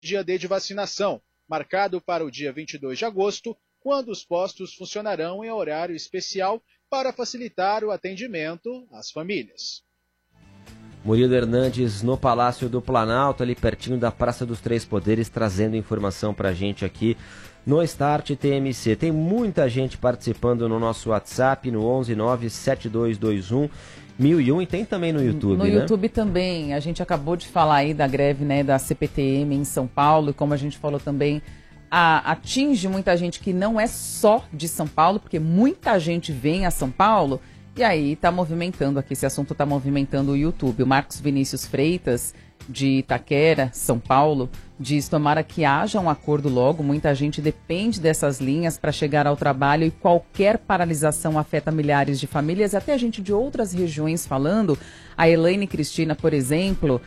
dia D de vacinação, marcado para o dia 22 de agosto, quando os postos funcionarão em horário especial para facilitar o atendimento às famílias. Murilo Hernandes no Palácio do Planalto, ali pertinho da Praça dos Três Poderes, trazendo informação para a gente aqui no Start TMC. Tem muita gente participando no nosso WhatsApp, no 11972211001, e tem também no YouTube, No YouTube também. A gente acabou de falar aí da greve, né, da CPTM em São Paulo, e como a gente falou também, atinge muita gente que não é só de São Paulo, porque muita gente vem a São Paulo. E aí está movimentando aqui, esse assunto está movimentando o YouTube. O Marcos Vinícius Freitas, de Itaquera, São Paulo, diz: tomara que haja um acordo logo, muita gente depende dessas linhas para chegar ao trabalho e qualquer paralisação afeta milhares de famílias, até gente de outras regiões falando. A Elaine Cristina, por exemplo,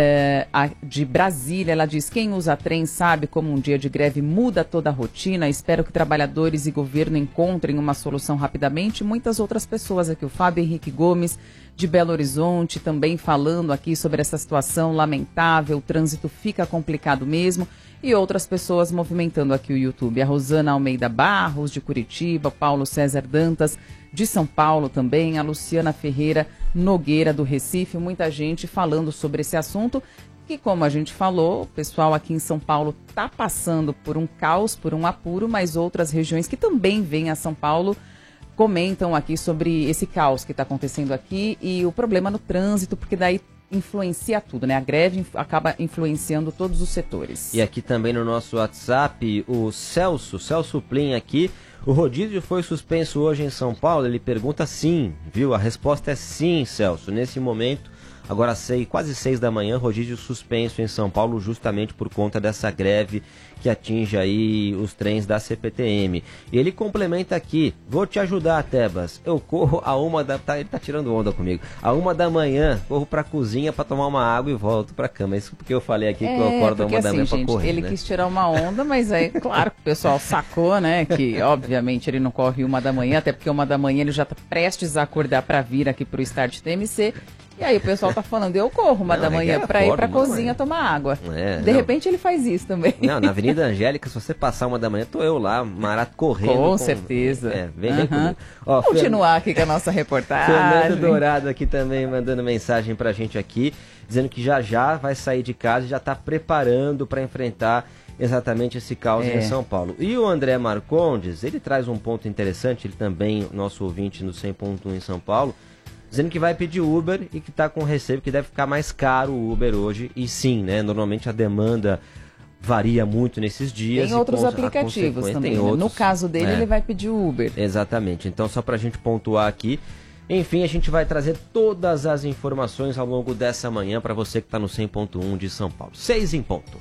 de Brasília, ela diz: quem usa trem sabe como um dia de greve muda toda a rotina, espero que trabalhadores e governo encontrem uma solução rapidamente. Muitas outras pessoas aqui, o Fábio Henrique Gomes, de Belo Horizonte, também falando aqui sobre essa situação lamentável, o trânsito fica complicado mesmo, e outras pessoas movimentando aqui o YouTube. A Rosana Almeida Barros, de Curitiba, o Paulo César Dantas, de São Paulo também, a Luciana Ferreira Nogueira, do Recife, muita gente falando sobre esse assunto, que, como a gente falou, o pessoal aqui em São Paulo está passando por um caos, por um apuro, mas outras regiões que também vêm a São Paulo comentam aqui sobre esse caos que está acontecendo aqui e o problema no trânsito, porque daí influencia tudo, né? A greve acaba influenciando todos os setores. E aqui também no nosso WhatsApp, o Celso Plin aqui: o rodízio foi suspenso hoje em São Paulo? Ele pergunta sim, viu? A resposta é sim, Celso. Nesse momento, agora quase 6 da manhã, rodízio suspenso em São Paulo, justamente por conta dessa greve que atinge aí os trens da CPTM. E ele complementa aqui: vou te ajudar, Tebas. Eu corro ele tá tirando onda comigo. À 1 da manhã, corro pra cozinha pra tomar uma água e volto pra cama. Isso porque eu falei aqui que eu acordo à 1 da manhã pra correr, ele né? quis tirar uma onda, mas aí, claro, que o pessoal sacou, né? Que, obviamente, ele não corre 1 da manhã, até porque 1 da manhã ele já tá prestes a acordar pra vir aqui pro Start TMC. E aí o pessoal tá falando: eu corro 1 da manhã pra ir pra cozinha tomar água. De repente ele faz isso também. Não, na Avenida Angélica, se você passar 1 da manhã, tô eu lá, correndo. Com certeza. Vem comigo. Ó, continuar aqui com a nossa reportagem. Fernando Dourado aqui também mandando mensagem pra gente aqui, dizendo que já vai sair de casa e já tá preparando para enfrentar exatamente esse caos em São Paulo. E o André Marcondes, ele traz um ponto interessante, ele também, nosso ouvinte no 100.1 em São Paulo, dizendo que vai pedir Uber e que está com receio que deve ficar mais caro o Uber hoje. E sim, né? Normalmente a demanda varia muito nesses dias. Tem outros aplicativos também. Tem outros, no caso dele, ele vai pedir Uber. Exatamente. Então, só para a gente pontuar aqui. Enfim, a gente vai trazer todas as informações ao longo dessa manhã para você que está no 100.1 de São Paulo. 6 em ponto.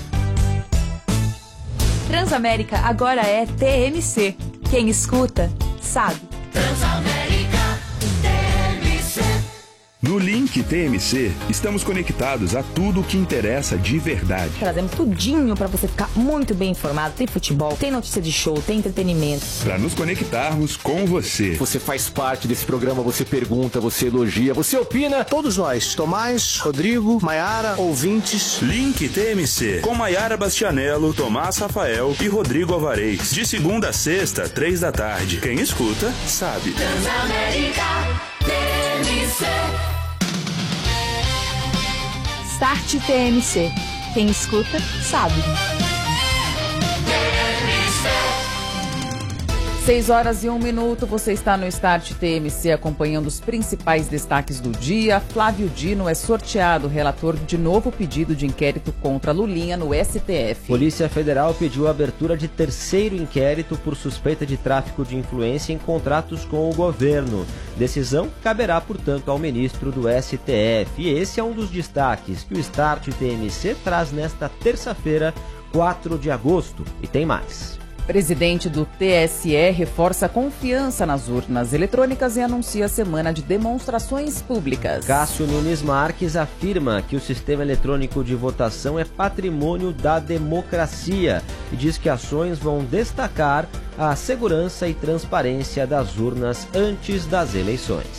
Transamérica agora é TMC. Quem escuta, sabe. Transamérica. No Link TMC, estamos conectados a tudo o que interessa de verdade. Trazemos tudinho para você ficar muito bem informado. Tem futebol, tem notícia de show, tem entretenimento. Para nos conectarmos com você. Você faz parte desse programa, você pergunta, você elogia, você opina. Todos nós, Tomás, Rodrigo, Maiara, ouvintes. Link TMC, com Maiara Bastianello, Tomás Rafael e Rodrigo Alvarez. De segunda a sexta, 3 da tarde. Quem escuta, sabe. Transamérica TMC. Start TMC. Quem escuta, sabe. 6h01, você está no Start TMC acompanhando os principais destaques do dia. Flávio Dino é sorteado relator de novo pedido de inquérito contra Lulinha no STF. Polícia Federal pediu a abertura de 3º inquérito por suspeita de tráfico de influência em contratos com o governo. Decisão caberá, portanto, ao ministro do STF. E esse é um dos destaques que o Start TMC traz nesta terça-feira, 4 de agosto. E tem mais. Presidente do TSE reforça a confiança nas urnas eletrônicas e anuncia a semana de demonstrações públicas. Cássio Nunes Marques afirma que o sistema eletrônico de votação é patrimônio da democracia e diz que ações vão destacar a segurança e transparência das urnas antes das eleições.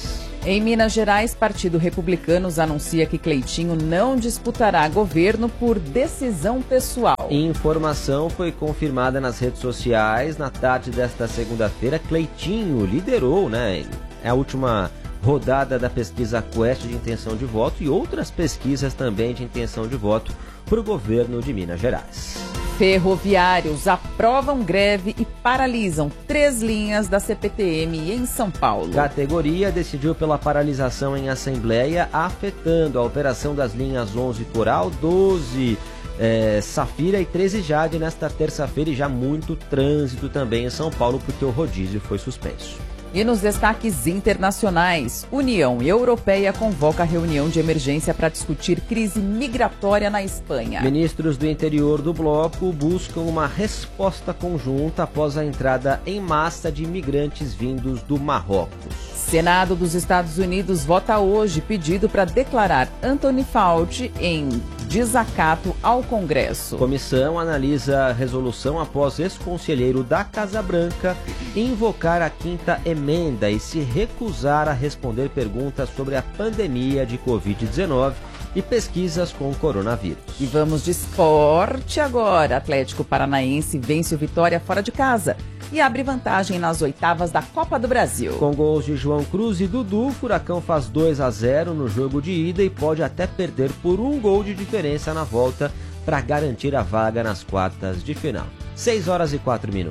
Em Minas Gerais, Partido Republicanos anuncia que Cleitinho não disputará governo por decisão pessoal. Informação foi confirmada nas redes sociais. Na tarde desta segunda-feira, Cleitinho liderou, a última rodada da pesquisa Quest de intenção de voto e outras pesquisas também de intenção de voto para o governo de Minas Gerais. Ferroviários aprovam greve e paralisam 3 linhas da CPTM em São Paulo. Categoria decidiu pela paralisação em assembleia, afetando a operação das linhas 11 Coral, 12 Safira e 13 Jade nesta terça-feira, e já muito trânsito também em São Paulo porque o rodízio foi suspenso. E nos destaques internacionais, União Europeia convoca reunião de emergência para discutir crise migratória na Espanha. Ministros do interior do bloco buscam uma resposta conjunta após a entrada em massa de imigrantes vindos do Marrocos. Senado dos Estados Unidos vota hoje pedido para declarar Anthony Fauci em desacato ao Congresso. Comissão analisa a resolução após ex-conselheiro da Casa Branca invocar a 5ª emenda e se recusar a responder perguntas sobre a pandemia de Covid-19 e pesquisas com o coronavírus. E vamos de esporte agora. Atlético Paranaense vence o Vitória fora de casa e abre vantagem nas oitavas da Copa do Brasil. Com gols de João Cruz e Dudu, Furacão faz 2-0 no jogo de ida e pode até perder por 1 gol de diferença na volta para garantir a vaga nas quartas de final. 6h04.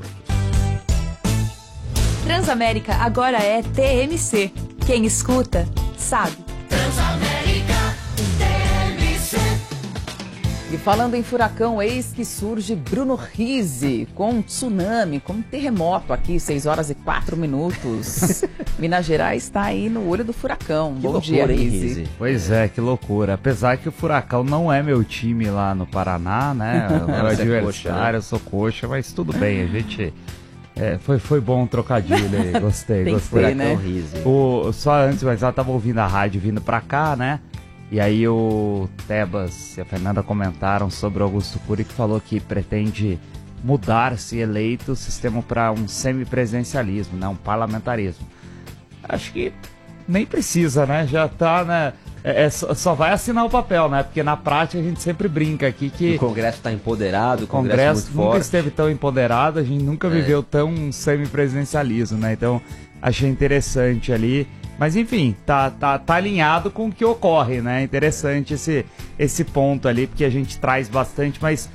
Transamérica agora é TMC. Quem escuta, sabe. Transamérica TMC. E falando em furacão, eis que surge Bruno Rizzi com um tsunami, com um terremoto aqui, 6h04. Minas Gerais está aí no olho do furacão. Bom dia, Rizzi. Pois é, que loucura. Apesar que o Furacão não é meu time lá no Paraná, né? O meu adversário, eu sou coxa, mas tudo bem, a gente... foi bom um trocadilho aí, gostei. Ser, né? Só antes, mas ela tava ouvindo a rádio vindo pra cá, né? E aí o Tebas e a Fernanda comentaram sobre o Augusto Cury, que falou que pretende mudar, se eleito, o sistema para um semipresidencialismo, né? Um parlamentarismo. Acho que nem precisa, né? Já tá, né? Só vai assinar o papel, né? Porque na prática a gente sempre brinca aqui que... O Congresso está empoderado, o Congresso muito nunca forte. esteve tão empoderado, a gente nunca viveu tão semipresidencialismo, né? Então, achei interessante ali. Mas enfim, tá alinhado com o que ocorre, né? Interessante esse ponto ali, porque a gente traz bastante, mas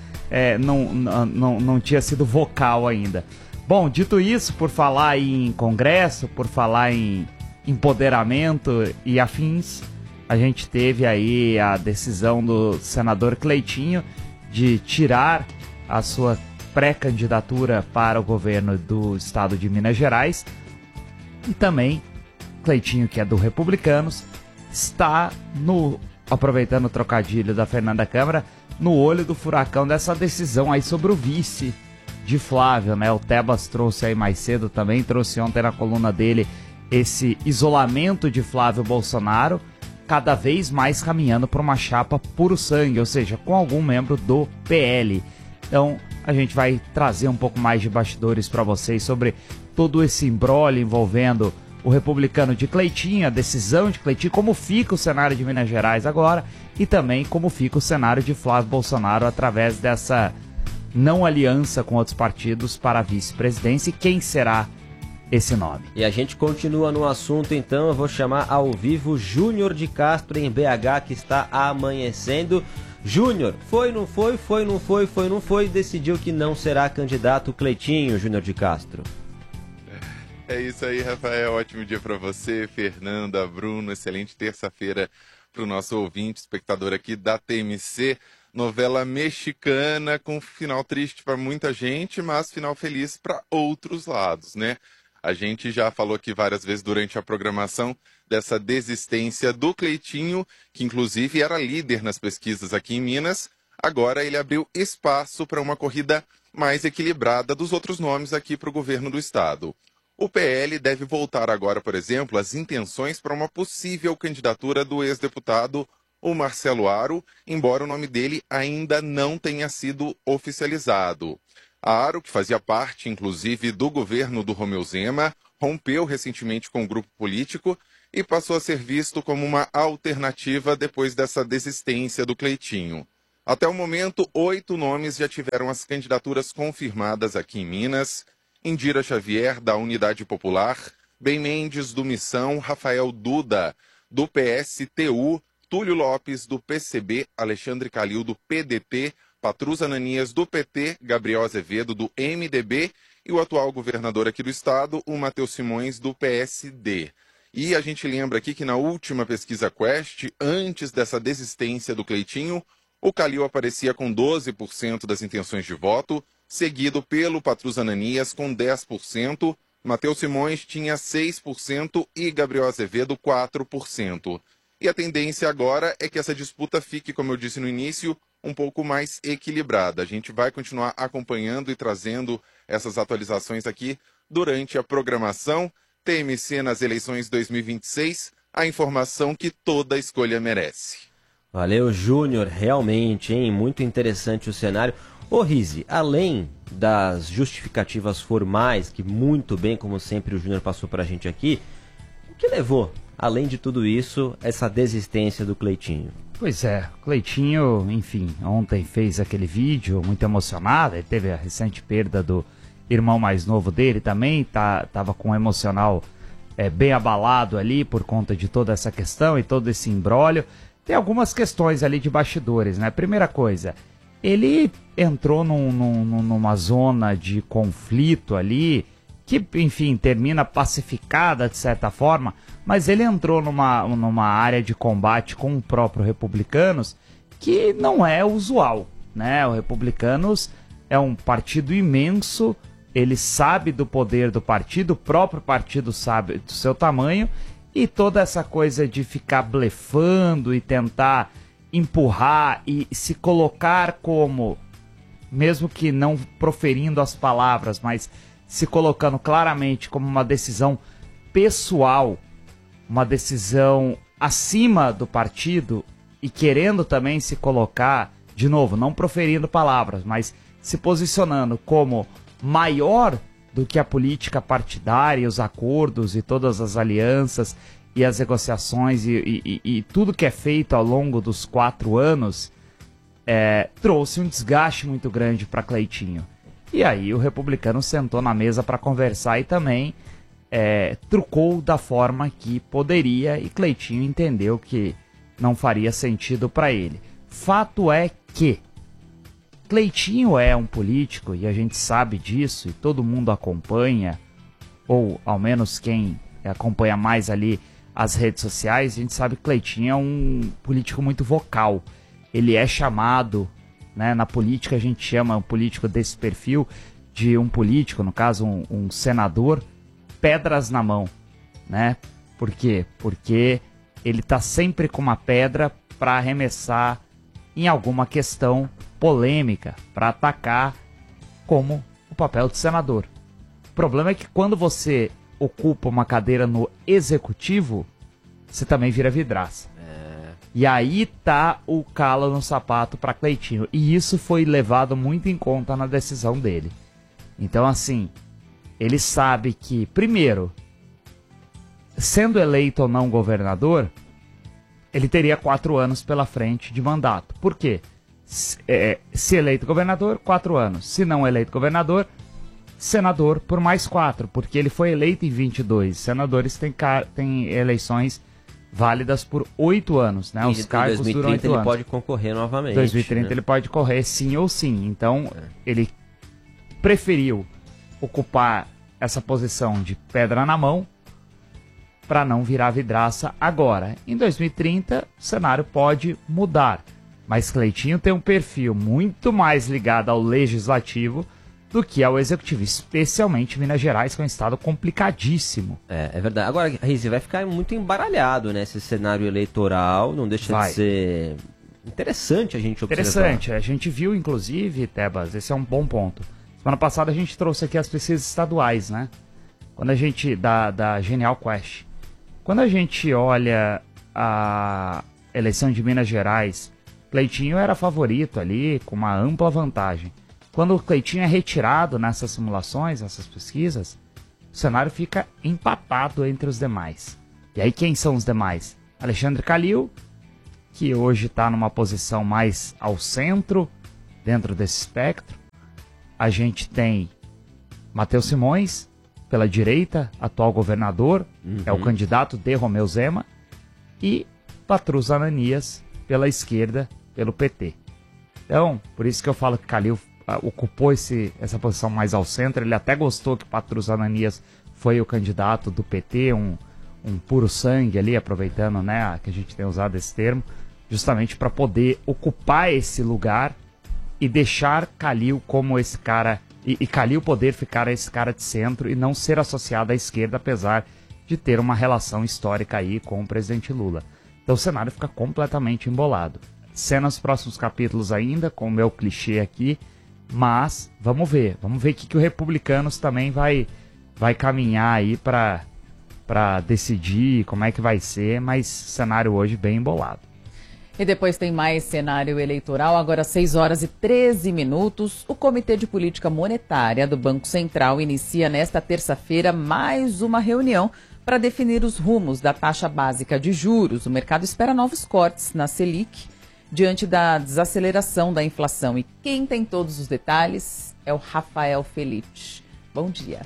não tinha sido vocal ainda. Bom, dito isso, por falar em Congresso, por falar em empoderamento e afins, a gente teve aí a decisão do senador Cleitinho de tirar a sua pré-candidatura para o governo do estado de Minas Gerais. E também Cleitinho, que é do Republicanos, está aproveitando o trocadilho da Fernanda Câmara, no olho do furacão dessa decisão aí sobre o vice de Flávio, né? O Tebas trouxe aí mais cedo também, trouxe ontem na coluna dele esse isolamento de Flávio Bolsonaro, cada vez mais caminhando para uma chapa puro sangue, ou seja, com algum membro do PL. Então, a gente vai trazer um pouco mais de bastidores para vocês sobre todo esse imbróglio envolvendo o republicano de Cleitinho, a decisão de Cleitinho, como fica o cenário de Minas Gerais agora e também como fica o cenário de Flávio Bolsonaro através dessa não aliança com outros partidos para a vice-presidência e quem será esse nome. E a gente continua no assunto, então eu vou chamar ao vivo Júnior de Castro em BH, que está amanhecendo. Júnior, foi, não foi, decidiu que não será candidato Cleitinho, Júnior de Castro. É isso aí, Rafael. Ótimo dia para você, Fernanda, Bruno. Excelente terça-feira para o nosso ouvinte, espectador aqui da TMC. Novela mexicana com final triste para muita gente, mas final feliz para outros lados, né? A gente já falou aqui várias vezes durante a programação dessa desistência do Cleitinho, que inclusive era líder nas pesquisas aqui em Minas. Agora ele abriu espaço para uma corrida mais equilibrada dos outros nomes aqui para o governo do estado. O PL deve voltar agora, por exemplo, às intenções para uma possível candidatura do ex-deputado, o Marcelo Aro, embora o nome dele ainda não tenha sido oficializado. A Aro, que fazia parte, inclusive, do governo do Romeu Zema, rompeu recentemente com o grupo político e passou a ser visto como uma alternativa depois dessa desistência do Cleitinho. Até o momento, 8 nomes já tiveram as candidaturas confirmadas aqui em Minas: Indira Xavier, da Unidade Popular, Ben Mendes, do Missão, Rafael Duda, do PSTU, Túlio Lopes, do PCB, Alexandre Calil, do PDT, Patrus Ananias, do PT, Gabriel Azevedo, do MDB e o atual governador aqui do estado, o Matheus Simões, do PSD. E a gente lembra aqui que na última pesquisa Quest, antes dessa desistência do Cleitinho, o Calil aparecia com 12% das intenções de voto, seguido pelo Patrus Ananias com 10%, Matheus Simões tinha 6% e Gabriel Azevedo 4%. E a tendência agora é que essa disputa fique, como eu disse no início, um pouco mais equilibrada. A gente vai continuar acompanhando e trazendo essas atualizações aqui durante a programação. TMC nas eleições 2026, a informação que toda escolha merece. Valeu, Júnior, realmente, hein? Muito interessante o cenário. Ô, Rizzi, além das justificativas formais, que muito bem, como sempre, o Júnior passou pra gente aqui, o que levou, além de tudo isso, essa desistência do Cleitinho? Pois é, o Cleitinho, enfim, ontem fez aquele vídeo muito emocionado, ele teve a recente perda do irmão mais novo dele também, tava com um emocional bem abalado ali por conta de toda essa questão e todo esse imbróglio. Tem algumas questões ali de bastidores, né? Primeira coisa, ele entrou numa zona de conflito ali, que, enfim, termina pacificada de certa forma, mas ele entrou numa área de combate com o próprio Republicanos, que não é usual, né? O Republicanos é um partido imenso, ele sabe do poder do partido, o próprio partido sabe do seu tamanho, e toda essa coisa de ficar blefando e tentar empurrar e se colocar como, mesmo que não proferindo as palavras, mas se colocando claramente como uma decisão pessoal, uma decisão acima do partido e querendo também se colocar, de novo, não proferindo palavras, mas se posicionando como maior do que a política partidária, os acordos e todas as alianças e as negociações e tudo que é feito ao longo dos 4 anos, trouxe um desgaste muito grande para Cleitinho. E aí o Republicano sentou na mesa para conversar e também trucou da forma que poderia, e Cleitinho entendeu que não faria sentido para ele. Fato é que Cleitinho é um político, e a gente sabe disso, e todo mundo acompanha, ou ao menos quem acompanha mais ali as redes sociais, a gente sabe que Cleitinho é um político muito vocal. Ele é chamado, né, na política a gente chama um político desse perfil de um político, no caso um senador, pedras na mão, né? Por quê? Porque ele tá sempre com uma pedra para arremessar em alguma questão polêmica, para atacar, como o papel de senador. O problema é que quando você ocupa uma cadeira no executivo, você também vira vidraça. E aí tá o calo no sapato para Cleitinho. E isso foi levado muito em conta na decisão dele. Então, assim, ele sabe que, primeiro, sendo eleito ou não governador, ele teria 4 anos pela frente de mandato. Por quê? Se eleito governador, 4 anos. Se não eleito governador, senador por mais 4, porque ele foi eleito em 22. Senadores têm eleições válidas por 8 anos, né? Os cargos duram 8 anos. 2030 ele pode concorrer novamente. 2030 né? Ele pode correr sim ou sim. Então, ele preferiu ocupar essa posição de pedra na mão para não virar vidraça agora. Em 2030, o cenário pode mudar. Mas Cleitinho tem um perfil muito mais ligado ao legislativo do que ao executivo, especialmente Minas Gerais, que é um estado complicadíssimo. É verdade. Agora, Rizzi, vai ficar muito embaralhado, né? Esse cenário eleitoral, não deixa de ser interessante a gente observar. Interessante. A gente viu, inclusive, Tebas, esse é um bom ponto. Semana passada a gente trouxe aqui as pesquisas estaduais, né? Quando a gente, da Genial Quest. Quando a gente olha a eleição de Minas Gerais, Cleitinho era favorito ali, com uma ampla vantagem. Quando o Cleitinho é retirado nessas simulações, nessas pesquisas, o cenário fica empatado entre os demais. E aí quem são os demais? Alexandre Calil, que hoje está numa posição mais ao centro, dentro desse espectro. A gente tem Matheus Simões, pela direita, atual governador, é o candidato de Romeu Zema, e Patrus Ananias, pela esquerda, pelo PT. Então, por isso que eu falo que Calil ocupou essa posição mais ao centro. Ele até gostou que Patrus Ananias foi o candidato do PT, um puro sangue ali, aproveitando, né, que a gente tem usado esse termo, justamente para poder ocupar esse lugar e deixar Calil como esse cara, e Calil poder ficar esse cara de centro e não ser associado à esquerda, apesar de ter uma relação histórica aí com o presidente Lula. Então o cenário fica completamente embolado. Cenas nos próximos capítulos ainda, com o meu clichê aqui, mas vamos ver o que o Republicanos também vai caminhar aí para decidir como é que vai ser, mas cenário hoje bem embolado. E depois tem mais cenário eleitoral, agora 6h13. O Comitê de Política Monetária do Banco Central inicia nesta terça-feira mais uma reunião para definir os rumos da taxa básica de juros. O mercado espera novos cortes na Selic diante da desaceleração da inflação. E quem tem todos os detalhes é o Rafael Felitti. Bom dia.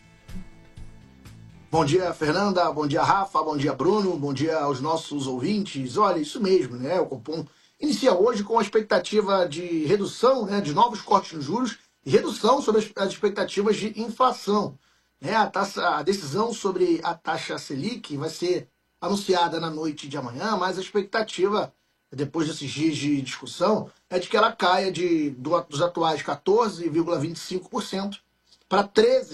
Bom dia, Fernanda. Bom dia, Rafa. Bom dia, Bruno. Bom dia aos nossos ouvintes. Olha, isso mesmo, né? O Copom inicia hoje com a expectativa de redução, né, de novos cortes nos juros e redução sobre as expectativas de inflação. Né? A decisão sobre a taxa Selic vai ser anunciada na noite de amanhã, mas a expectativa, depois desses dias de discussão, é de que ela caia dos atuais 14,25% para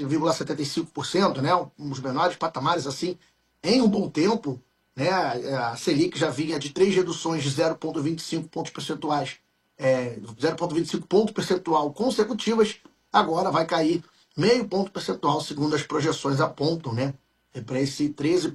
13,75%, né? Os menores patamares assim em um bom tempo, né? A Selic já vinha de 3 reduções de 0,25 pontos percentuais, 0,25 ponto percentual consecutivas, agora vai cair meio ponto percentual, segundo as projeções apontam, né? Para esse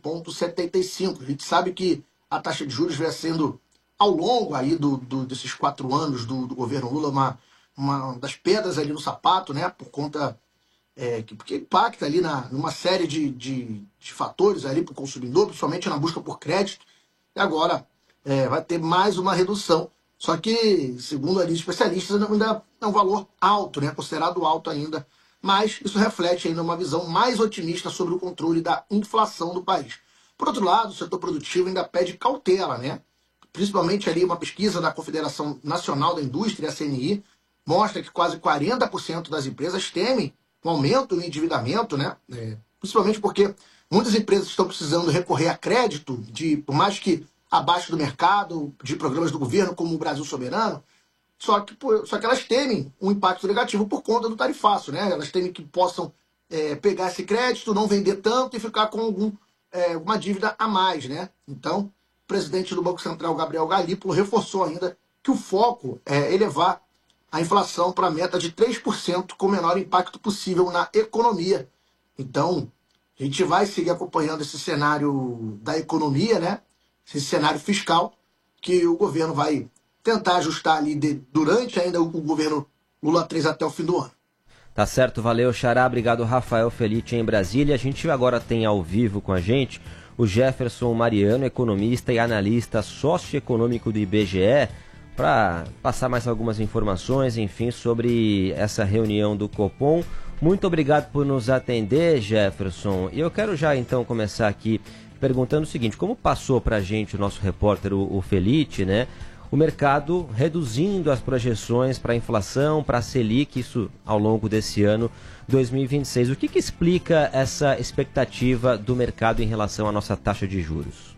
13,75. A gente sabe que a taxa de juros vem sendo, ao longo aí desses 4 anos do governo Lula, uma das pedras ali no sapato, né? Por conta porque impacta ali numa série de fatores ali para o consumidor, principalmente na busca por crédito. E agora vai ter mais uma redução. Só que, segundo ali os especialistas, ainda é um valor alto, né? Considerado alto ainda. Mas isso reflete ainda uma visão mais otimista sobre o controle da inflação do país. Por outro lado, o setor produtivo ainda pede cautela, né? Principalmente ali uma pesquisa da Confederação Nacional da Indústria, a CNI, mostra que quase 40% das empresas temem um aumento no endividamento, né? Principalmente porque muitas empresas estão precisando recorrer a crédito, por mais que abaixo do mercado, de programas do governo, como o Brasil Soberano, só que elas temem um impacto negativo por conta do tarifaço, né? Elas temem que possam pegar esse crédito, não vender tanto e ficar com alguma dívida a mais, né? Então, o presidente do Banco Central, Gabriel Galípolo, reforçou ainda que o foco é elevar a inflação para a meta de 3% com o menor impacto possível na economia. Então, a gente vai seguir acompanhando esse cenário da economia, né? Esse cenário fiscal, que o governo vai tentar ajustar ali durante ainda o governo Lula 3 até o fim do ano. Tá certo, valeu, Xará. Obrigado, Rafael Felitti, em Brasília. A gente agora tem ao vivo com a gente o Jefferson Mariano, economista e analista socioeconômico do IBGE, para passar mais algumas informações, enfim, sobre essa reunião do Copom. Muito obrigado por nos atender, Jefferson. E eu quero já, então, começar aqui perguntando o seguinte: como passou para a gente o nosso repórter, o Felitti, né? O mercado reduzindo as projeções para a inflação, para a Selic, isso ao longo desse ano 2026. O que explica essa expectativa do mercado em relação à nossa taxa de juros?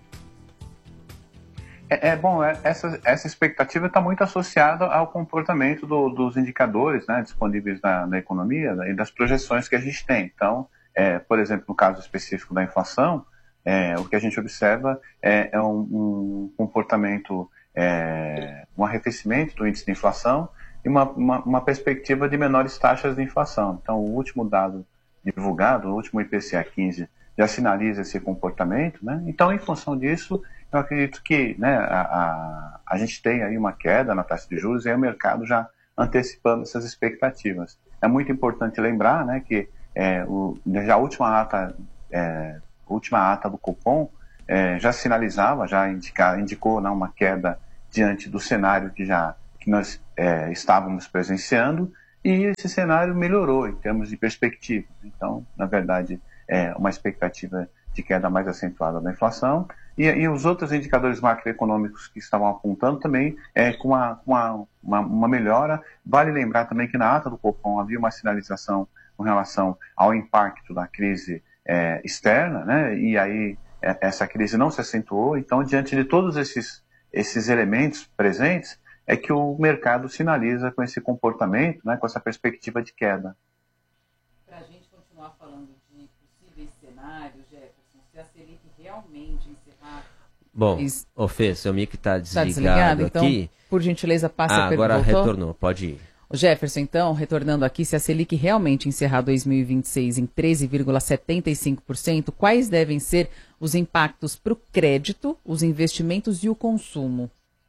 Essa expectativa está muito associada ao comportamento dos indicadores, né, disponíveis na economia, né, e das projeções que a gente tem. Então, por exemplo, no caso específico da inflação, o que a gente observa é um comportamento, um arrefecimento do índice de inflação e uma perspectiva de menores taxas de inflação. Então, o último dado divulgado, o último IPCA 15, já sinaliza esse comportamento, né? Então, em função disso, eu acredito que, né, a gente tem aí uma queda na taxa de juros e aí o mercado já antecipando essas expectativas. É muito importante lembrar, né, que já a última ata do Copom já sinalizava, já indicou uma queda diante do cenário que nós estávamos presenciando, e esse cenário melhorou em termos de perspectiva. Então, na verdade, uma expectativa de queda mais acentuada da inflação, e os outros indicadores macroeconômicos que estavam apontando também com uma melhora. Vale lembrar também que na ata do Copom havia uma sinalização com relação ao impacto da crise externa, né? E aí essa crise não se acentuou. Então, diante de todos esses elementos presentes, é que o mercado sinaliza com esse comportamento, né, com essa perspectiva de queda. Para a gente continuar falando de possíveis cenários, Jefferson, se a Selic realmente encerrar... Bom, o Fê, seu mic está desligado, desligado aqui. Então, por gentileza, passe a pergunta. Agora retornou, pode ir. O Jefferson, então, retornando aqui, se a Selic realmente encerrar 2026 em 13,75%, quais devem ser os impactos para o crédito, os investimentos e o consumo?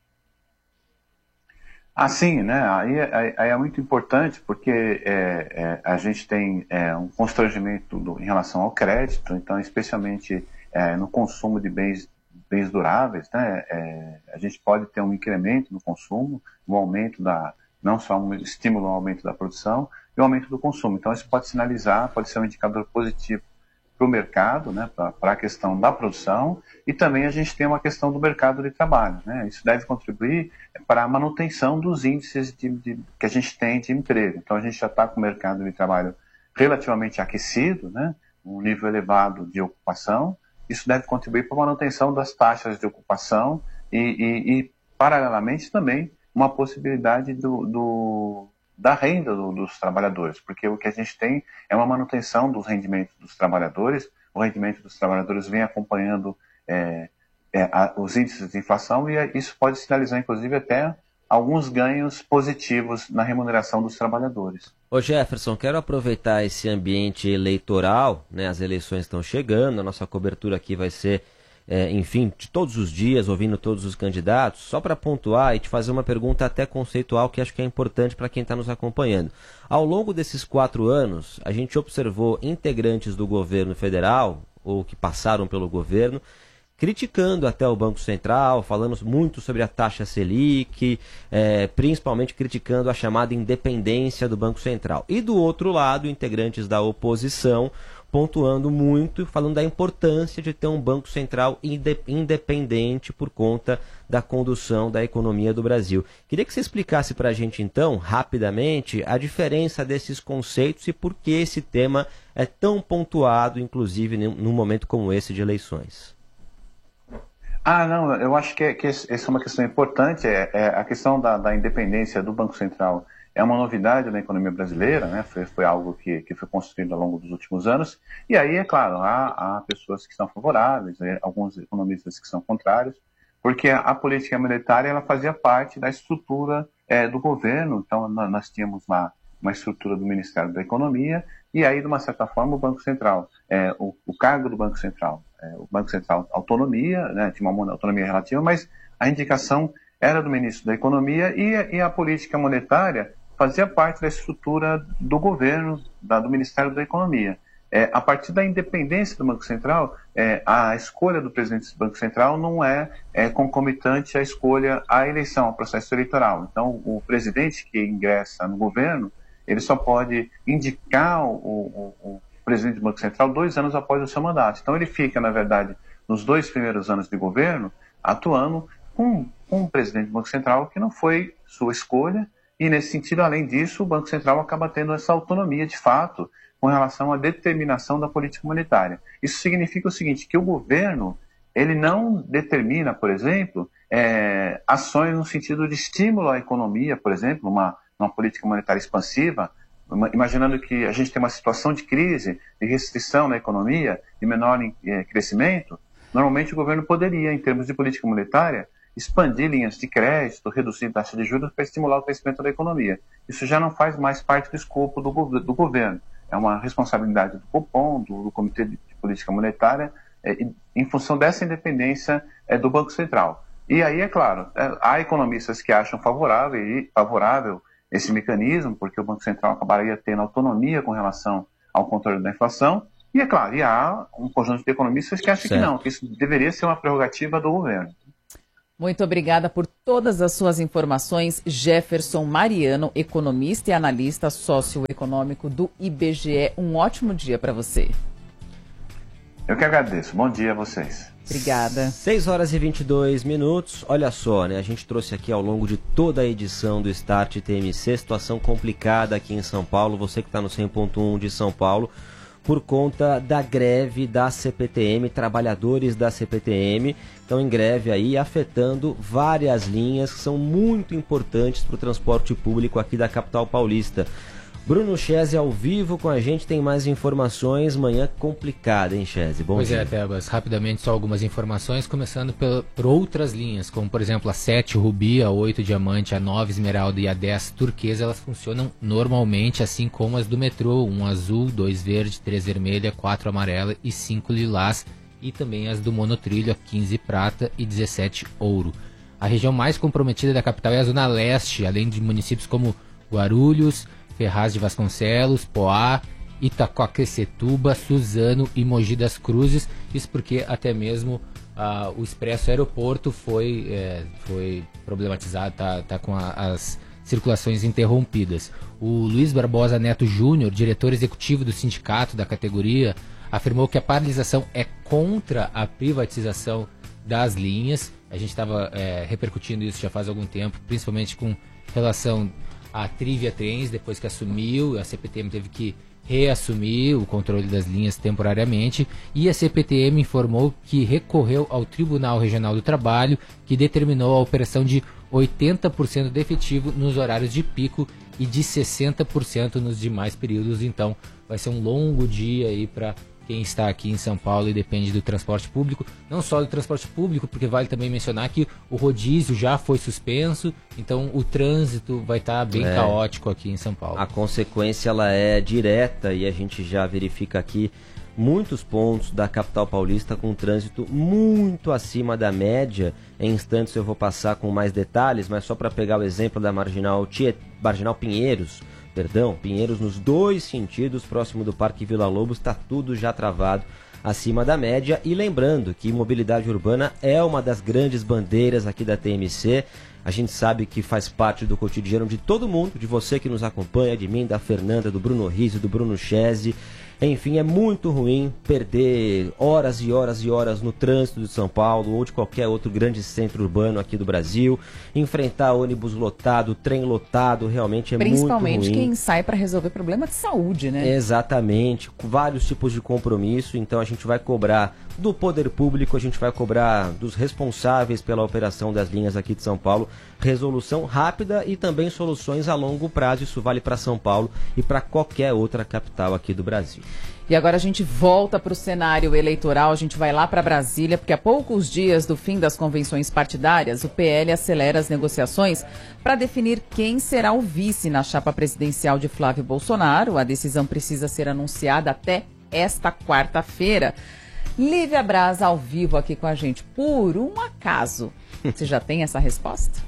Sim, né? Aí é muito importante, porque a gente tem um constrangimento em relação ao crédito, então, especialmente no consumo de bens duráveis, né? A gente pode ter um incremento no consumo, um aumento não só um estímulo ao aumento da produção, e o aumento do consumo. Então, isso pode sinalizar, pode ser um indicador positivo para o mercado, né, para a questão da produção, e também a gente tem uma questão do mercado de trabalho, né? Isso deve contribuir para a manutenção dos índices que a gente tem de emprego. Então, a gente já está com o mercado de trabalho relativamente aquecido, né, um nível elevado de ocupação. Isso deve contribuir para a manutenção das taxas de ocupação e paralelamente, também uma possibilidade da renda dos trabalhadores, porque o que a gente tem é uma manutenção dos rendimentos dos trabalhadores. O rendimento dos trabalhadores vem acompanhando os índices de inflação, e isso pode sinalizar, inclusive, até alguns ganhos positivos na remuneração dos trabalhadores. Ô Jefferson, quero aproveitar esse ambiente eleitoral, né? As eleições estão chegando, a nossa cobertura aqui vai ser, enfim, de todos os dias, ouvindo todos os candidatos, só para pontuar e te fazer uma pergunta até conceitual que acho que é importante para quem está nos acompanhando. Ao longo desses 4 anos, a gente observou integrantes do governo federal, ou que passaram pelo governo, criticando até o Banco Central, falando muito sobre a taxa Selic, principalmente criticando a chamada independência do Banco Central. E do outro lado, integrantes da oposição pontuando muito, falando da importância de ter um Banco Central independente por conta da condução da economia do Brasil. Queria que você explicasse para a gente, então, rapidamente, a diferença desses conceitos e por que esse tema é tão pontuado, inclusive, num momento como esse de eleições. Não, eu acho que essa é uma questão importante. A questão da independência do Banco Central é uma novidade na economia brasileira, né? Foi algo que foi construído ao longo dos últimos anos. E aí, é claro, há pessoas que são favoráveis, alguns economistas que são contrários, porque a política monetária ela fazia parte da estrutura do governo. Então, nós tínhamos uma estrutura do Ministério da Economia, e aí, de uma certa forma, o Banco Central, o cargo do Banco Central, o Banco Central autonomia, né, tinha uma autonomia relativa, mas a indicação era do Ministro da Economia, e a política monetária fazia parte da estrutura do governo, do Ministério da Economia. A partir da independência do Banco Central, a escolha do presidente do Banco Central não é concomitante à eleição, ao processo eleitoral. Então, o presidente que ingressa no governo, ele só pode indicar o presidente do Banco Central 2 anos após o seu mandato. Então, ele fica, na verdade, nos 2 primeiros anos de governo, atuando com um presidente do Banco Central que não foi sua escolha, e, nesse sentido, além disso, o Banco Central acaba tendo essa autonomia, de fato, com relação à determinação da política monetária. Isso significa o seguinte, que o governo ele não determina, por exemplo, ações no sentido de estímulo à economia, por exemplo, uma política monetária expansiva, imaginando que a gente tem uma situação de crise, de restrição na economia, de menor crescimento. Normalmente o governo poderia, em termos de política monetária, expandir linhas de crédito, reduzir taxa de juros para estimular o crescimento da economia. Isso já não faz mais parte do escopo do governo. É uma responsabilidade do Copom, do Comitê de Política Monetária, em função dessa independência do Banco Central. E aí, é claro, há economistas que acham favorável esse mecanismo, porque o Banco Central acabaria tendo autonomia com relação ao controle da inflação, E é claro, e há um conjunto de economistas que acham que não, que isso deveria ser uma prerrogativa do governo. Muito obrigada por todas as suas informações, Jefferson Mariano, economista e analista socioeconômico do IBGE. Um ótimo dia para você. Eu que agradeço. Bom dia a vocês. Obrigada. 6 horas e 22 minutos. Olha só, né? A gente trouxe aqui ao longo de toda a edição do Start TMC, situação complicada aqui em São Paulo. Você que está no 100.1 de São Paulo, por conta da greve da CPTM, trabalhadores da CPTM estão em greve aí, afetando várias linhas que são muito importantes para o transporte público aqui da capital paulista. Bruno Chese ao vivo com a gente, tem mais informações. Manhã complicada, hein, Chese? Bom dia. Pois é, Tebas, rapidamente só algumas informações, começando por outras linhas, como por exemplo a 7 Rubi, a 8 Diamante, a 9 Esmeralda e a 10 Turquesa, elas funcionam normalmente, assim como as do metrô, 1 azul, 2 verde, 3 vermelha, 4 amarela e 5 lilás, e também as do monotrilho, a 15 prata e 17 ouro. A região mais comprometida da capital é a Zona Leste, além de municípios como Guarulhos, Ferraz de Vasconcelos, Poá, Itaquaquecetuba, Suzano e Mogi das Cruzes. Isso porque até mesmo o Expresso Aeroporto foi problematizado, tá com as circulações interrompidas. O Luiz Barbosa Neto Júnior, diretor executivo do sindicato da categoria, afirmou que a paralisação é contra a privatização das linhas. A gente estava repercutindo isso já faz algum tempo, principalmente com relação a Trivia Trens, depois que assumiu, a CPTM teve que reassumir o controle das linhas temporariamente, e a CPTM informou que recorreu ao Tribunal Regional do Trabalho, que determinou a operação de 80% de efetivo nos horários de pico e de 60% nos demais períodos. Então vai ser um longo dia aí para quem está aqui em São Paulo e depende do transporte público. Não só do transporte público, porque vale também mencionar que o rodízio já foi suspenso, então o trânsito vai estar bem caótico aqui em São Paulo. A consequência ela é direta e a gente já verifica aqui muitos pontos da capital paulista com trânsito muito acima da média. Em instantes eu vou passar com mais detalhes, mas só para pegar o exemplo da Marginal Pinheiros, Pinheiros nos dois sentidos, próximo do Parque Vila Lobos, está tudo já travado acima da média. E lembrando que mobilidade urbana é uma das grandes bandeiras aqui da TMC. A gente sabe que faz parte do cotidiano de todo mundo, de você que nos acompanha, de mim, da Fernanda, do Bruno Rizzo, do Bruno Chese. Enfim, é muito ruim perder horas e horas e horas no trânsito de São Paulo ou de qualquer outro grande centro urbano aqui do Brasil. Enfrentar ônibus lotado, trem lotado, realmente é muito ruim. Principalmente quem sai para resolver problema de saúde, né? Exatamente, com vários tipos de compromisso. Então a gente vai cobrar do poder público, a gente vai cobrar dos responsáveis pela operação das linhas aqui de São Paulo, resolução rápida e também soluções a longo prazo. Isso vale para São Paulo e para qualquer outra capital aqui do Brasil. E agora a gente volta para o cenário eleitoral, a gente vai lá para Brasília, porque a poucos dias do fim das convenções partidárias, o PL acelera as negociações para definir quem será o vice na chapa presidencial de Flávio Bolsonaro. A decisão precisa ser anunciada até esta quarta-feira. Lívia Braz ao vivo aqui com a gente. Por um acaso, você já tem essa resposta?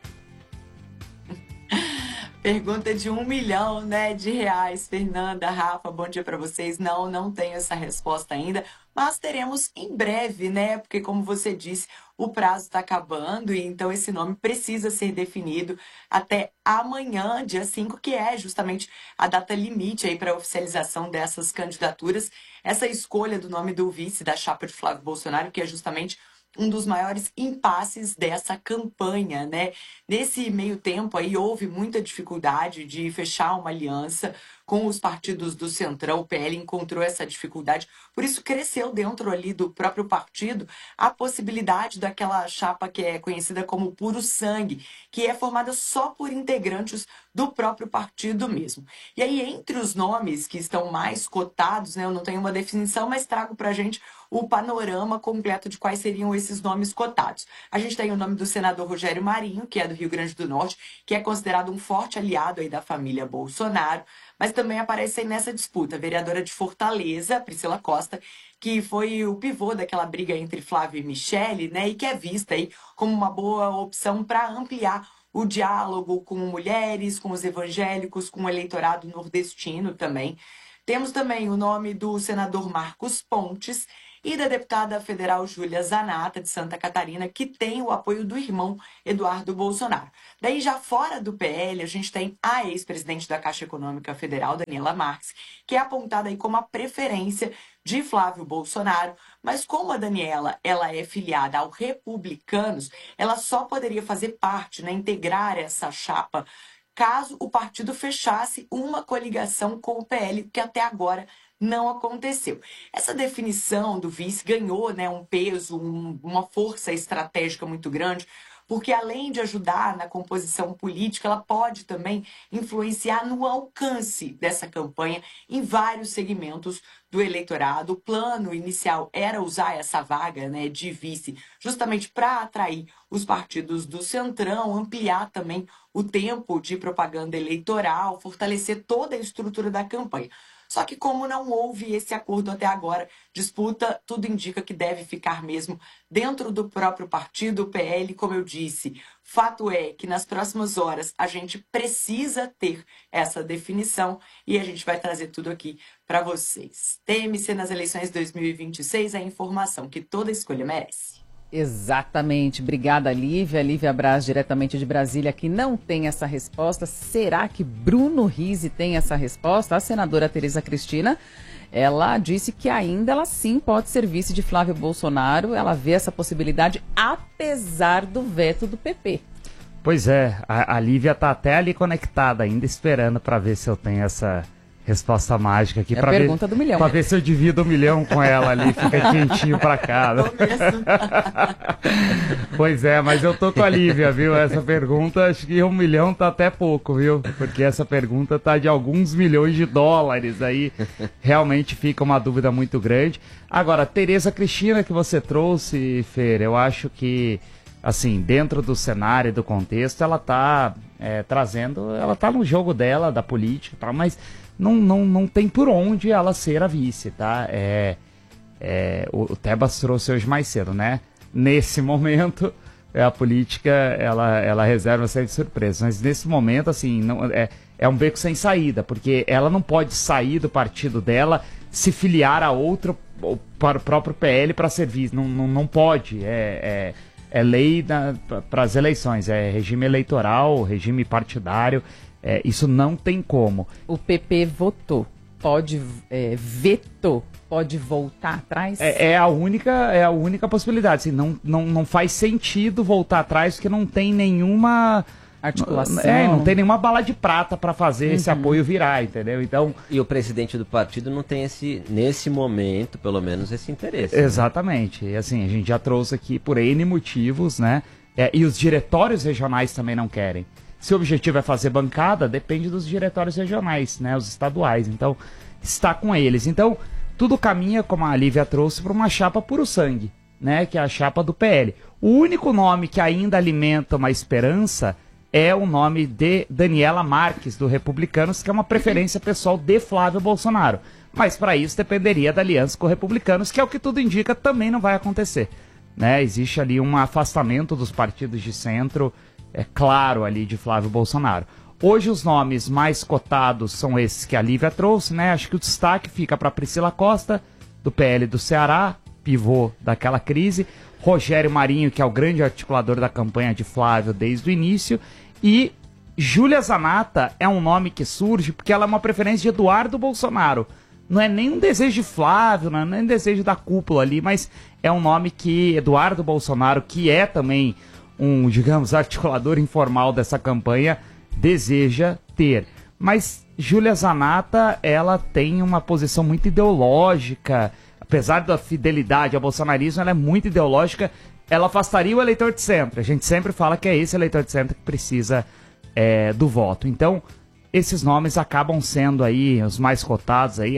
Pergunta de R$1 milhão, né, de reais. Fernanda, Rafa, bom dia para vocês. Não tenho essa resposta ainda, mas teremos em breve, né? Porque, como você disse, o prazo está acabando e então esse nome precisa ser definido até amanhã, dia 5, que é justamente a data limite aí para a oficialização dessas candidaturas. Essa escolha do nome do vice da chapa de Flávio Bolsonaro, que é justamente um dos maiores impasses dessa campanha, né? Nesse meio tempo aí houve muita dificuldade de fechar uma aliança com os partidos do Centrão. O PL encontrou essa dificuldade, por isso cresceu dentro ali do próprio partido a possibilidade daquela chapa que é conhecida como Puro Sangue, que é formada só por integrantes do próprio partido mesmo. E aí, entre os nomes que estão mais cotados, né, eu não tenho uma definição, mas trago pra gente o panorama completo de quais seriam esses nomes cotados. A gente tem o nome do senador Rogério Marinho, que é do Rio Grande do Norte, que é considerado um forte aliado aí da família Bolsonaro, mas também aparece aí nessa disputa a vereadora de Fortaleza, Priscila Costa, que foi o pivô daquela briga entre Flávio e Michele, né, e que é vista aí como uma boa opção para ampliar o diálogo com mulheres, com os evangélicos, com o eleitorado nordestino também. Temos também o nome do senador Marcos Pontes e da deputada federal Júlia Zanata, de Santa Catarina, que tem o apoio do irmão Eduardo Bolsonaro. Daí, já fora do PL, a gente tem a ex-presidente da Caixa Econômica Federal, Daniela Marques, que é apontada aí como a preferência de Flávio Bolsonaro, mas como a Daniela ela é filiada ao Republicanos, ela só poderia fazer parte, né, integrar essa chapa, caso o partido fechasse uma coligação com o PL, que até agora não aconteceu. Essa definição do vice ganhou, né, um peso, uma força estratégica muito grande, porque além de ajudar na composição política, ela pode também influenciar no alcance dessa campanha em vários segmentos do eleitorado. O plano inicial era usar essa vaga, né, de vice justamente para atrair os partidos do Centrão, ampliar também o tempo de propaganda eleitoral, fortalecer toda a estrutura da campanha. Só que como não houve esse acordo até agora, disputa, tudo indica que deve ficar mesmo dentro do próprio partido, o PL, como eu disse. Fato é que nas próximas horas a gente precisa ter essa definição e a gente vai trazer tudo aqui para vocês. TMC nas eleições 2026 é a informação que toda escolha merece. Exatamente. Obrigada, Lívia. Lívia Braz, diretamente de Brasília, que não tem essa resposta. Será que Bruno Rizzi tem essa resposta? A senadora Tereza Cristina, ela disse que ainda ela sim pode ser vice de Flávio Bolsonaro. Ela vê essa possibilidade, apesar do veto do PP. Pois é, a Lívia está até ali conectada, ainda esperando para ver se eu tenho essa resposta mágica aqui. É a pergunta do milhão. Para ver se eu divido 1 milhão com ela ali, fica quentinho para cada. Pois é, mas eu tô com a Lívia, viu? Essa pergunta, acho que 1 milhão tá até pouco, viu? Porque essa pergunta tá de alguns milhões de dólares, aí realmente fica uma dúvida muito grande. Agora, Tereza Cristina que você trouxe, Fer, eu acho que, assim, dentro do cenário e do contexto, ela tá trazendo, ela tá no jogo dela, da política e tal, mas não tem por onde ela ser a vice, tá? O Tebas trouxe hoje mais cedo, né? Nesse momento, a política, ela reserva sempre surpresas. Mas nesse momento, assim, é um beco sem saída, porque ela não pode sair do partido dela, se filiar a outro, para o próprio PL para ser vice. Não pode. É lei para as eleições, é regime eleitoral, regime partidário. Isso não tem como. O PP votou, vetou, pode voltar atrás? É a única possibilidade. Assim, não faz sentido voltar atrás, porque não tem nenhuma articulação. Não tem nenhuma bala de prata para fazer esse apoio virar, entendeu? Então, e o presidente do partido não tem nesse momento, pelo menos, esse interesse. Exatamente. E assim, a gente já trouxe aqui por N motivos, né? E os diretórios regionais também não querem. Se o objetivo é fazer bancada, depende dos diretórios regionais, né, os estaduais. Então, está com eles. Então, tudo caminha, como a Lívia trouxe, para uma chapa puro sangue, né, que é a chapa do PL. O único nome que ainda alimenta uma esperança é o nome de Daniela Marques, do Republicanos, que é uma preferência pessoal de Flávio Bolsonaro. Mas, para isso, dependeria da aliança com o Republicanos, que é o que tudo indica, também não vai acontecer. Né? Existe ali um afastamento dos partidos de centro, claro, ali de Flávio Bolsonaro. Hoje os nomes mais cotados são esses que a Lívia trouxe, né? Acho que o destaque fica para Priscila Costa, do PL do Ceará, pivô daquela crise, Rogério Marinho, que é o grande articulador da campanha de Flávio desde o início, e Júlia Zanata é um nome que surge porque ela é uma preferência de Eduardo Bolsonaro. Não é nem um desejo de Flávio, não é nem um desejo da cúpula ali, mas é um nome que Eduardo Bolsonaro, que é também um, digamos, articulador informal dessa campanha, deseja ter. Mas Júlia Zanata, ela tem uma posição muito ideológica, apesar da fidelidade ao bolsonarismo, ela é muito ideológica, ela afastaria o eleitor de centro. A gente sempre fala que é esse eleitor de centro que precisa do voto. Então, esses nomes acabam sendo aí os mais cotados aí,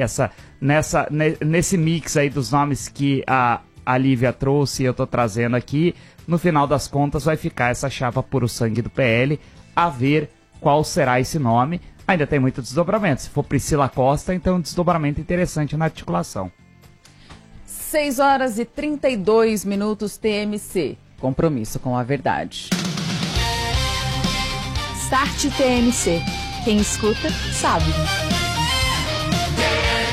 nesse mix aí dos nomes que a Lívia trouxe e eu tô trazendo aqui. No final das contas vai ficar essa chapa puro sangue do PL, a ver qual será esse nome. Ainda tem muito desdobramento. Se for Priscila Costa, então um desdobramento interessante na articulação. 6 horas e 32 minutos TMC. Compromisso com a verdade. Start TMC. Quem escuta, sabe.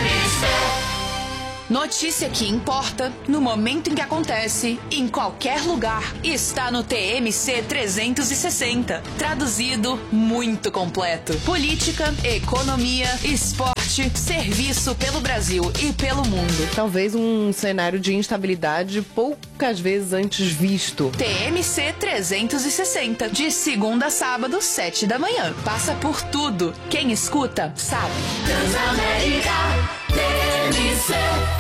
Notícia que importa, no momento em que acontece, em qualquer lugar, está no TMC 360. Traduzido, muito completo. Política, economia, esporte, serviço pelo Brasil e pelo mundo. Talvez um cenário de instabilidade poucas vezes antes visto. TMC 360, de segunda a sábado, 7 da manhã. Passa por tudo. Quem escuta, sabe. Transamérica TMC.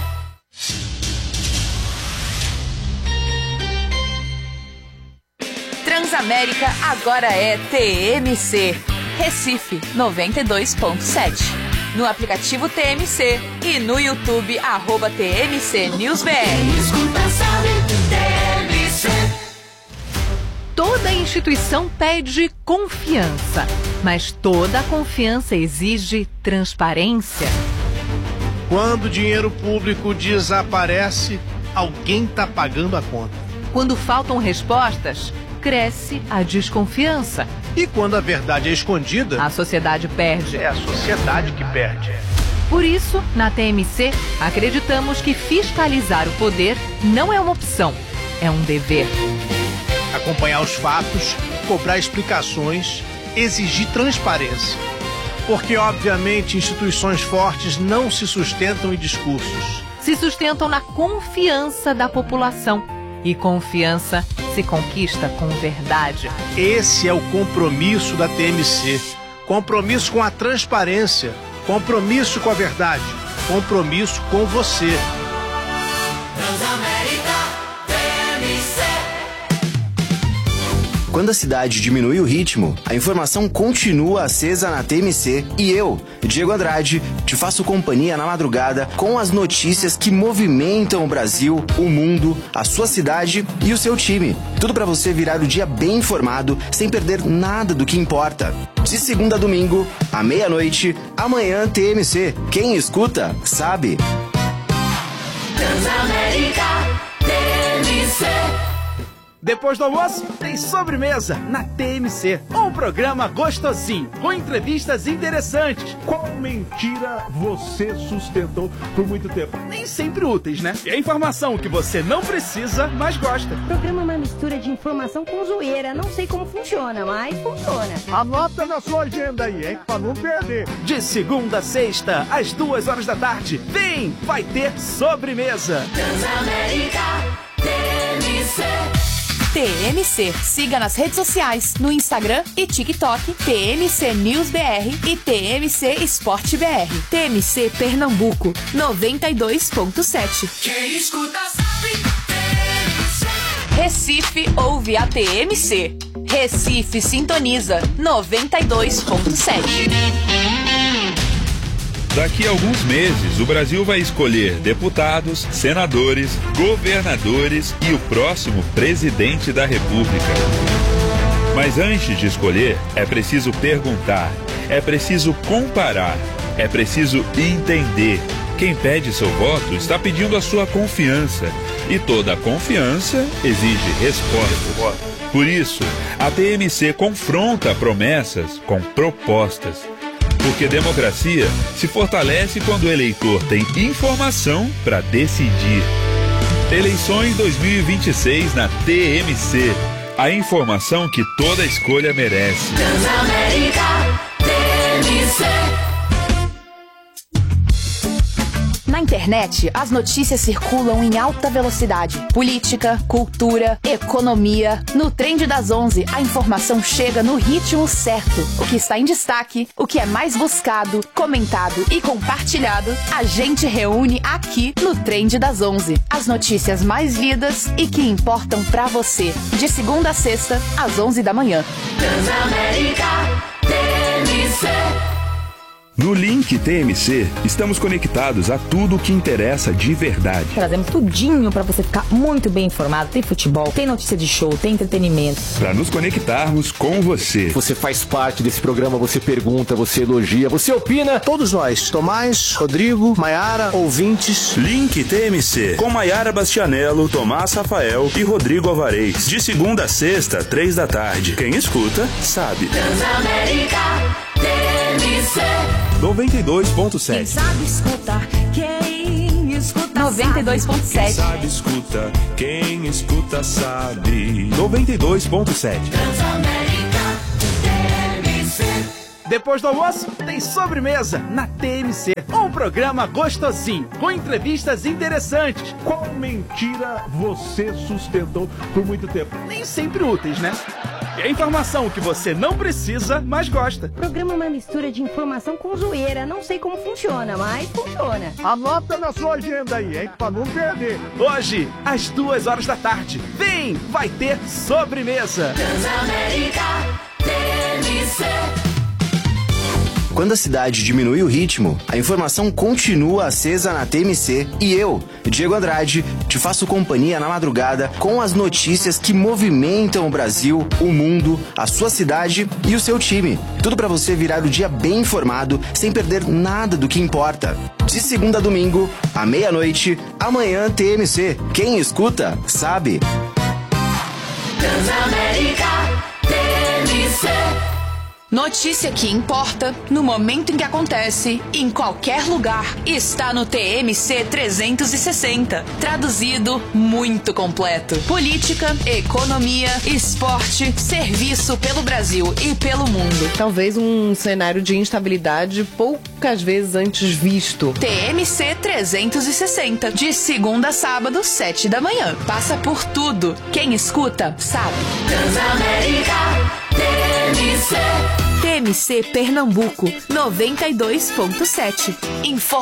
Transamérica agora é TMC. Recife 92.7. No aplicativo TMC e no YouTube @TMC News BR. Escuta, sabe, TMC. Toda instituição pede confiança, mas toda confiança exige transparência. Quando o dinheiro público desaparece, alguém está pagando a conta. Quando faltam respostas, cresce a desconfiança. E quando a verdade é escondida, a sociedade perde. É a sociedade que perde. Por isso, na TMC, acreditamos que fiscalizar o poder não é uma opção, é um dever. Acompanhar os fatos, cobrar explicações, exigir transparência. Porque, obviamente, instituições fortes não se sustentam em discursos. Se sustentam na confiança da população. E confiança se conquista com verdade. Esse é o compromisso da TMC. Compromisso com a transparência. Compromisso com a verdade. Compromisso com você. Transamérica TMC. Quando a cidade diminui o ritmo, a informação continua acesa na TMC e eu, Diego Andrade, te faço companhia na madrugada com as notícias que movimentam o Brasil, o mundo, a sua cidade e o seu time. Tudo para você virar o dia bem informado, sem perder nada do que importa. De segunda a domingo, à meia-noite, amanhã TMC. Quem escuta, sabe. Transamérica TMC. Depois do almoço, tem sobremesa na TMC. Um programa gostosinho, com entrevistas interessantes. Qual mentira você sustentou por muito tempo? Nem sempre úteis, né? E a informação que você não precisa, mas gosta. O programa é uma mistura de informação com zoeira. Não sei como funciona, mas funciona. Anota na sua agenda aí, hein? Pra não perder. De segunda a sexta, às 2h da tarde. Vem, vai ter sobremesa. Transamérica TMC. TMC. Siga nas redes sociais, no Instagram e TikTok, TMC News BR e TMC Esporte BR. TMC Pernambuco, 92.7. Quem escuta sabe, TMC. Recife ouve a TMC. Recife sintoniza, 92.7. Daqui a alguns meses, o Brasil vai escolher deputados, senadores, governadores e o próximo presidente da República. Mas antes de escolher, é preciso perguntar, é preciso comparar, é preciso entender. Quem pede seu voto está pedindo a sua confiança. E toda confiança exige resposta. Por isso, a TMC confronta promessas com propostas. Porque democracia se fortalece quando o eleitor tem informação para decidir. Eleições 2026 na TMC. A informação que toda escolha merece. Transamérica TMC. Na internet, as notícias circulam em alta velocidade. Política, cultura, economia. No Trend das 11, a informação chega no ritmo certo. O que está em destaque, o que é mais buscado, comentado e compartilhado, a gente reúne aqui no Trend das 11. As notícias mais lidas e que importam pra você. De segunda a sexta, às 11 da manhã. Transamérica TMC. No link TMC, estamos conectados a tudo o que interessa de verdade. Trazemos tudinho pra você ficar muito bem informado. Tem futebol, tem notícia de show, tem entretenimento. Para nos conectarmos com você. Você faz parte desse programa, você pergunta, você elogia, você opina. Todos nós, Tomás, Rodrigo, Maiara, ouvintes. Link TMC, com Maiara Bastianello, Tomás Rafael e Rodrigo Alvarez. De segunda a sexta, 3 da tarde. Quem escuta, sabe. Transamérica TMC. TMC. 92.7. Sabe escutar, quem escuta 92.7. Sabe escuta, quem escuta sabe. 92.7. Transamérica TMC. Depois do almoço, tem sobremesa na TMC. Um programa gostosinho, com entrevistas interessantes. Qual mentira você sustentou por muito tempo? Nem sempre úteis, né? E a informação que você não precisa, mas gosta. Programa é uma mistura de informação com zoeira. Não sei como funciona, mas funciona. Anota na sua agenda aí, hein? Pra não perder. Hoje, às 2h. Vem, vai ter sobremesa. Transamérica TMC. Quando a cidade diminui o ritmo, a informação continua acesa na TMC e eu, Diego Andrade, te faço companhia na madrugada com as notícias que movimentam o Brasil, o mundo, a sua cidade e o seu time. Tudo para você virar o dia bem informado, sem perder nada do que importa. De segunda a domingo, à meia-noite, amanhã TMC. Quem escuta, sabe. Transamérica TMC. Notícia que importa, no momento em que acontece, em qualquer lugar, está no TMC 360. Traduzido, muito completo. Política, economia, esporte, serviço pelo Brasil e pelo mundo. Talvez um cenário de instabilidade poucas vezes antes visto. TMC 360, de segunda a sábado, 7h. Passa por tudo. Quem escuta, sabe. Transamérica TMC. TMC Pernambuco, 92.7.